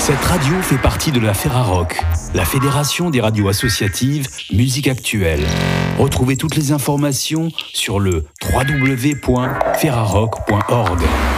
Cette radio fait partie de la Ferrarock, la fédération des radios associatives musique actuelle. Retrouvez toutes les informations sur le www.ferrarock.org.